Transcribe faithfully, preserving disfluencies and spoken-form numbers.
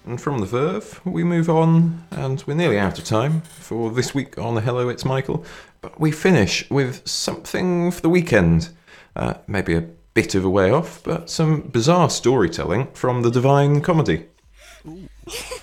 And from the Verve, we move on, and we're nearly out of time for this week on Hello, It's Michael. But we finish with something for the weekend. Uh, maybe a bit of a way off, but some bizarre storytelling from the Divine Comedy. Ooh.